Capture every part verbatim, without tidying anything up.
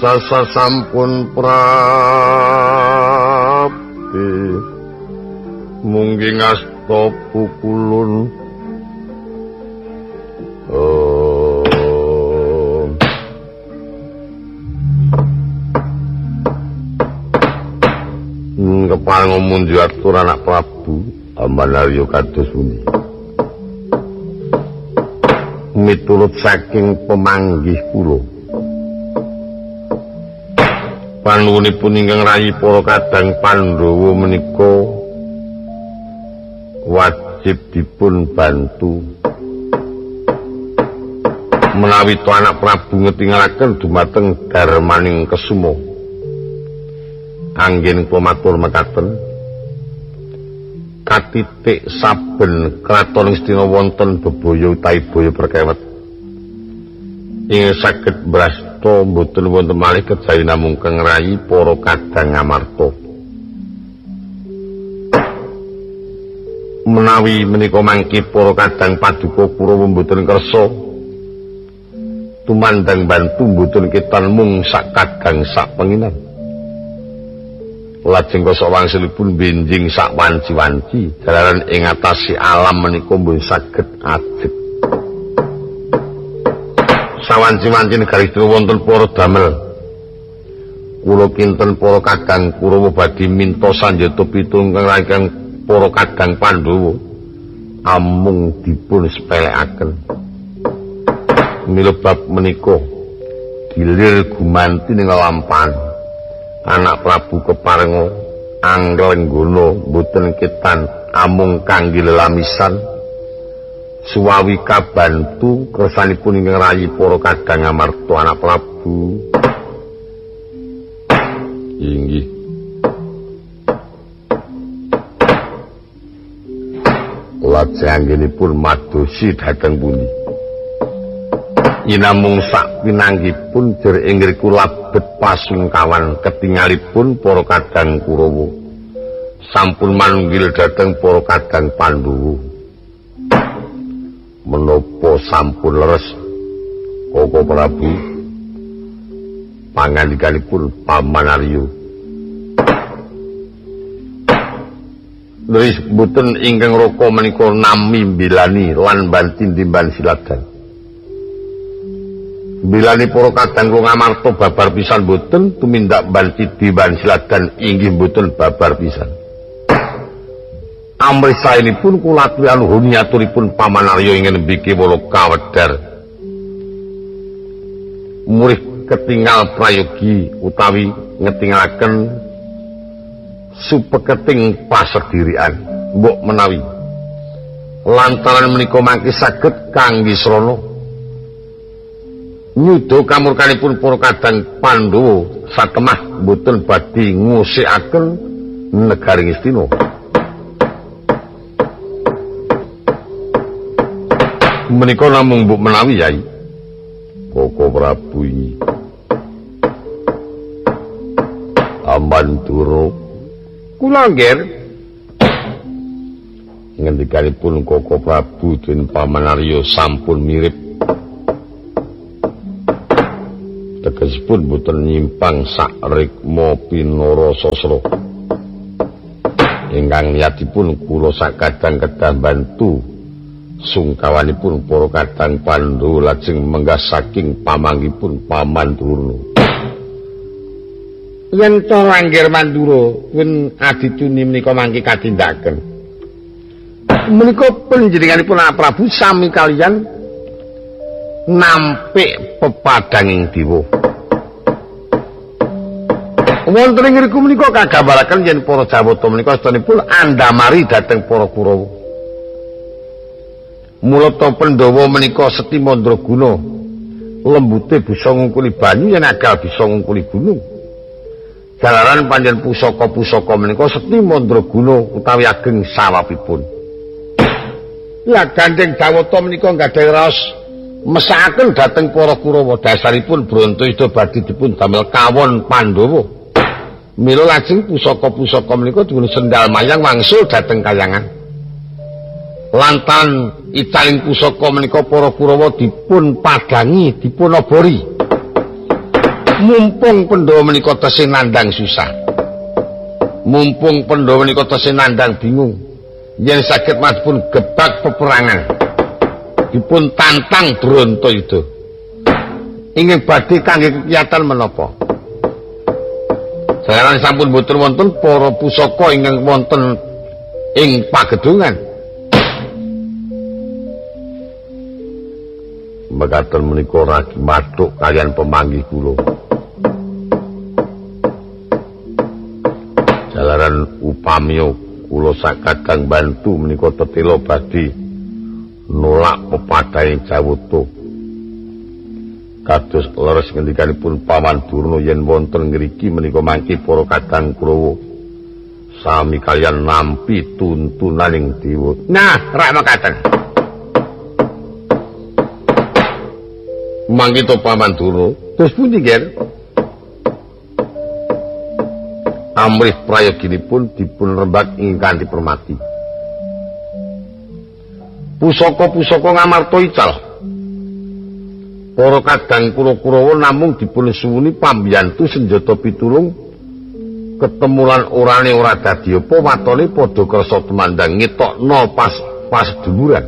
sasa sampun prapi munggi ngasta pukulun oh kepareng munjuk atur anak Prabu Amanarya kados pundi miturut saking pemanggih kula panuwunipun ingkang rayi para kadang Pandhawa menika wajib dipun bantu menawi to anak Prabu ngetingalaken dumateng darmaning Kesuma anggen kula matur mekaten katitik saben kraton Ngastina wonten bebaya utawi baya perkewet ing saged brasta boten wonten malih kejawi namung kang rayi para kadang Ngamarta menawi menika mangke para kadang Paduka Kurawa mboten kersa tumandang bantu mboten ketan mung sak kadang sak penginan lajeng kosok wangsulipun benjing sak wanci-wanci jalaran ing atasi alam menika mbun saged ajeg sawanci-wanci negaripun wonten para damel kula kinten para kadang Kurawa badhe minta sanjata pitulung kangge para kadang Pandhawa amung dipun sepelekaken mila bab menika gilir gumanti ning lampahan anak Prabu keparenga anglenggana boten ketan amung kangge lelamisan suwawi kabantu kersanipun ingkang rayi para kadang Ngamarta anak Prabu inggih lajeng anggenipun madosi dhateng pundi inamung sak pinanggipun jer inggriku labet pasungkawan ketingalipun para kadang Kurawa sampun manunggil dhateng para kadang Pandhawa menapa sampun leres Koko Prabu pangandikanipun Paman Arya Nuris boten ingkang raka menika nami mbilani lan banti timban siladan bilani para kadang kula Ngamarta babar pisan boten tumindak banti timban siladan inggih boten babar pisan amri saenipun kula aturi anuhun nyaturipun Paman Arya ingkang nembiki wala kawedhar murih ketingal prayogi utawi ngetingalaken supeketing pasedirian mbok menawi lantaran menika mangke saged kangge srana nyuda kamurkanipun para kadang Pandhawa satemah boten badhe ngusikaken negari Ngastina menika namung mbok menawi Yai Koko Prabu iki Amandura kula nggih ngendikanipun Koko Prabu dening Paman Arya sampun mirip tegesipun boten nyimpang sak rikma pinara sasra ingkang niatipun kula sakadang kedah bantu sungkawanipun para kadang Pandhawa lajeng menggah saking pamanggipun Paman Durna yen to Langgir Mandura pun adituni menika mangke katindakaken menika panjenenganipun Prabu sami kaliyan nampik pepadanging dewa wonten ing ngriku menika kagambaraken yen para Jawata menika astanipun andamari dhateng para Kurawa mulata Pandhawa menika Seti Mandraguna lembute bisa ngungkuli banyu yen agal bisa ngungkuli gunung jalaran panjen pusaka-pusaka menika Seti Mandraguna utawi ageng sawabipun ya Gandeng Jawata menika gadhahi raos mesakaken dhateng para Kurawa dasaripun Brontoyuda badhe dipun damel kawon Pandhawa mila lajeng pusaka-pusaka menika dipun sendal mayang wangsul dhateng kayangan lantan icaling pusaka menika para Kurawa dipun padangi dipun obori Mumpung Pandhawa menika tesih nandhang susah. Mumpung Pandhawa menika tesih nandhang bingung. Yen saged madhepun gebak peperangan. Dipun tantang Brantayuda. Ingin badhe kangge kekiyatan menapa? Jalaran sampun boten wonten para pusaka ingkang wonten ing pagedungan. Mekaten menika ragi mathuk kaliyan pemanggih kula. Jalaran upami kula sakadang bantu menika tetela badhe nolak pepadhaing Jawata. Kados leres ngendikanipun Paman Durna yen wonten ngriki menika mangke para kadang Kurawa sami kaliyan nampi tuntunaning dewa. Nah, rak mekaten. Mangke to Paman Durna, terus pundi nggih? Amrih prayoginipun dipun rembak ing kanthi permati. Pusaka-pusaka ngamarta ical. Para kadang kula-kurawa namung dipun suwuni pambiyantu senjata pitulung ketemulan orane ora dadi apa watone padha kersa temandang ngetokno pas pas duluran.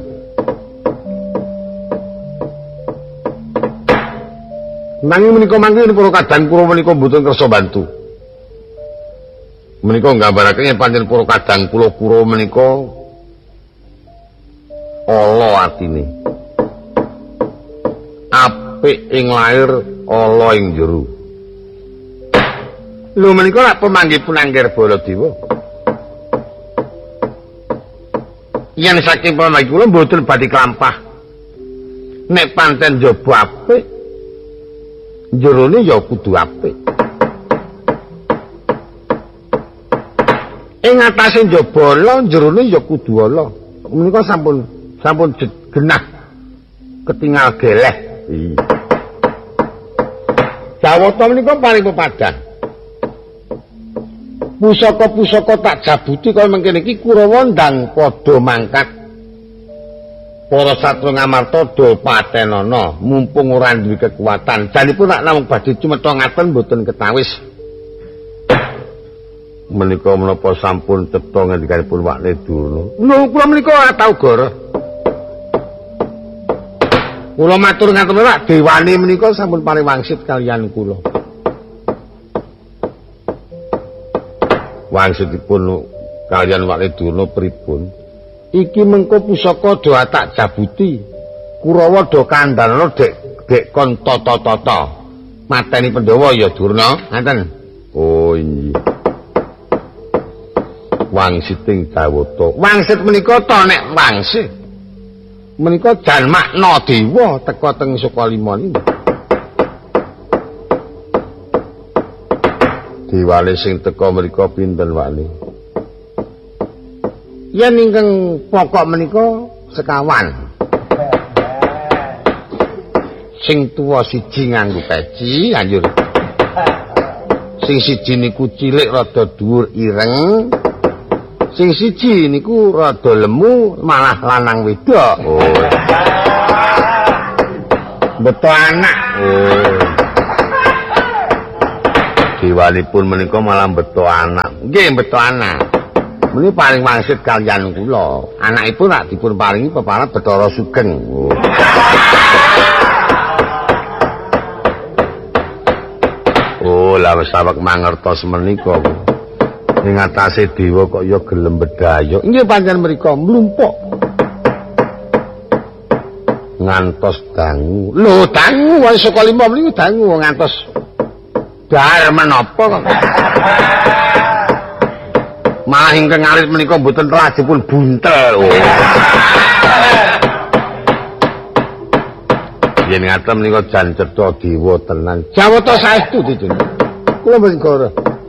Nanging menika mangke para kadang kula menika mboten kersa bantu. Menika nggambaraken yen pancen para kadang kula-kurawa menika ala atine. Apik ing lair, ala ing jero. Lho menika lak pemanggih punangger Baladewa. Yen saking pemanggih kula mboten badhe klampah. Nek pancen njaba apik, jerone ya kudu apik. Ing atase njaba ala, jerone ya kudu ala. Menika sampun sampun genah ketingal geleh. Jawata menika paring pepadang. Pusaka-pusaka tak jabuti kaya mengkene iki Kurawa ndang padha mangkat. Para satru ngamarta do patenana mumpung ora duwe kekuatan. Janipun nak namung badhe cumetha ngaten mboten ketawis. Menika menapa sampun cetha ngendikanipun Wakne Durna. Lho kula menika ora tau goroh. Kula matur ngaten Pak, dewane menika sampun paring wangsit kaliyan kula. Wangsitipun kaliyan Wakne Durna pripun? Iki mengko pusaka do tak jabuti. Kurawa do kandhalana dek dek kon tata-tata. Mateni Pandhawa ya Durna, ngaten. Oh inggih. Wangsiting Jawata. Wangsit menika to nek wangsit. Menika jan makna dewa teka teng Sukalima niku. Dewane sing teka mriku pinten Wakne? Yen ingkang pokok menika sekawan. Sing tuwa siji nganggo peci, anjur. Sing siji niku cilik rada dhuwur ireng. Sing siji niku rada lemu malah lanang wedok. Oh. Beto anak. Oh. Dewanipun menika malah beto anak. Nggih beto anak. Meni paring wangsit kaliyan kula. Anakipun rak dipun paringi peparat Bathara Sugeng. Oh. Oh, la wis awak mangertos menika. Ing atase dewa kok ya gelem bedhayok. Nggih pancen mriku mlumpuk. Ngantos dangu. Lho, dangu wae Sukalima mriku dangu ngantos dar menapa kok. Malah ingkang alit menika mboten rajipun buntel. Oh. Yen ngaten menika jan cetha dewa tenan. Jawata saestu ditun. Kula mboten goroh.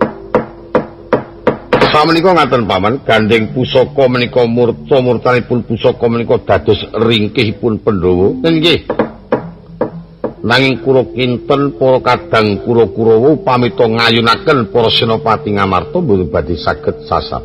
Samenika ngaten paman, gandeng pusaka menika murca murtanipun pusaka menika dados ringkihipun Pandhawa. Nggih. Nanging kula kinten para kadang kura-kurawa pamita ngayunaken para senopati ngamarta mboten badhe saged sasat.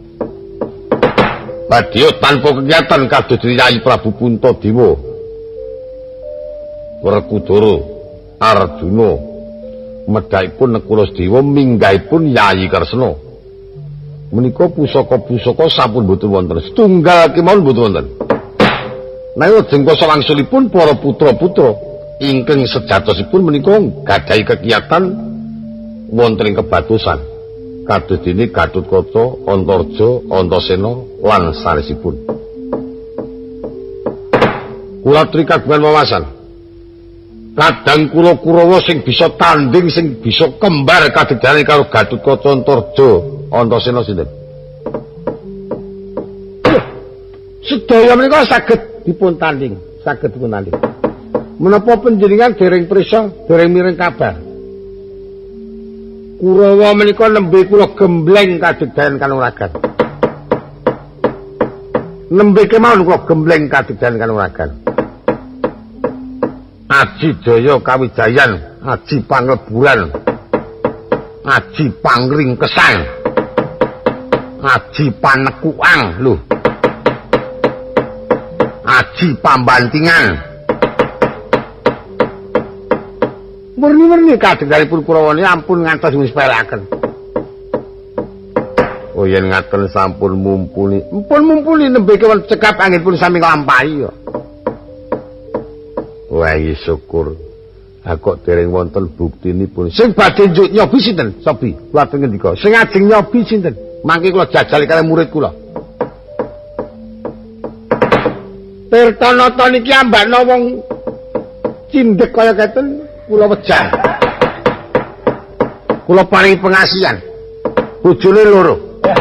Badhe tanpa kegiatan kados Yayi Prabu Puntadewa, Werkudara, Arjuna medhaipun Nekura Sedewa minggahipun Yayi Kresna. Menika pusaka-pusaka sampun boten wonten. Setunggal kemawon boten wonten. Nanging lajeng koso wangsulipun para putra-putra ingkang sejatosipun menika gadhahi kekiyatan wonten ing kebatusan. Kados dene Gatotkaca, Antarja, Antasena lan sanesipun. Kula tri kagungan wawasan. Kadang kula Kurawa sing bisa tanding sing bisa kembar kadegane karo Gatotkaca, Antarja, Antasena sinten? Sedaya menika saged dipun tanding, saged dipun tanding. Menapa panjenengan dereng prisa, dereng mireng kabar? Kurawa menika nembe kula gembleng kadegane kanuragan. Nembe kemawon kula gembleng kadegane kanuragan. Aji Jaya Kawijayan, Aji Pangleburan, Aji Pangringkesan, Aji Panekuang lho. Aji Pambantingan. Murni-murni kadheganipun Kurawa niki ampun ngantos dipunspelakaken. Oh yen ngaten sampun mumpuni. Mumpun mumpuni nembe kewon cekap anggenipun sami nglampahi ya. Wah iki syukur. Ha kok dereng wonten buktinipun. Sing badhe njuk nyobi sinten? Sobi. Kula ngendika. Sing ajeng nyobi sinten? Mangke kula jajal kali murid kula. Tirtanata niki ambakna wong cindhek kaya keten kula wejah. Kula paringi pengasihan. Bojone loro.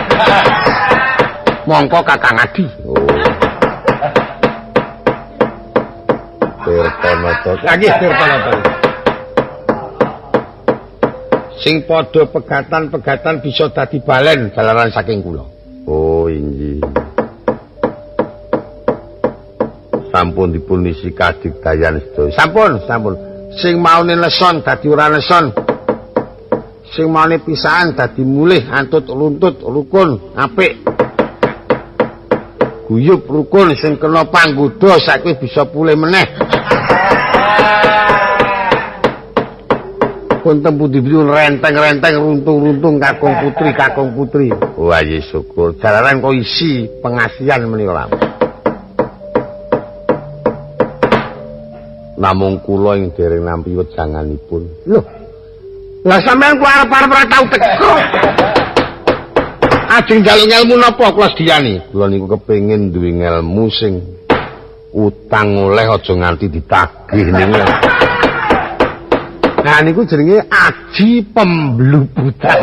Mongko Kakang Adi. Oh. Tirtanata. Nggih Tirtanata. Sing padha pegatan-pegatan bisa dadi balen jalaran saking kula. Oh inggih. Sampun dipun isi kadigdayan sedaya. Sampun, sampun. Sing maune leson dadi ora leson. Sing maune pisahan dadi mulih, antut luntut, rukun, apik. Guyub rukun sing kena panggoda saiki bisa pulih meneh. Pun tempu-tempu renteng-renteng runtung-runtung kakung putri, kakung putri. Wah, ya syukur. Jalaran kok isi pengasihan menika. Namung kula ing dereng nampi wejanganipun. Lho. Lah sampean ku arep-arep ora tau teko. Ajeng njaluk ilmu napa kula sediyani? Kula niku kepengin duwe ilmu sing utang oleh aja nganti ditagih niku. Nah niku jenenge aji pemblubutan.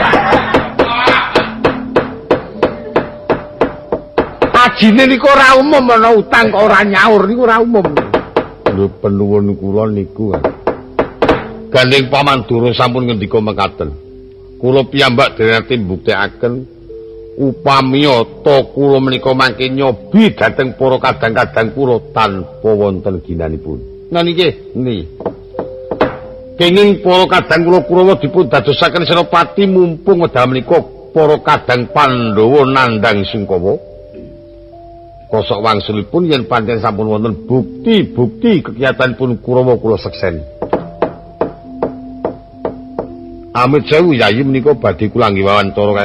Ajine niku ora umum ana utang kok ora nyaur niku ora umum. Lho penuwun kula niku. Gandeng Paman Dura sampun ngendika mekaten. Kula piyambak dereng mbuktekaken upamiya ta kula menika mangke nyobi dhateng para kadang-kadang kula tanpa wonten ginanipun. Nah niki, niki. Kenging para kadang kula Kurawa dipun dadosaken senopati mumpung wedal menika para kadang Pandhawa nandhang Sungkawa. Kosok wangsulipun yen pancen sampun wonten bukti-bukti kekiyatanipun Kurawa kula sekseni. Amit sewu Yayi menika badhe kula nggih wawancara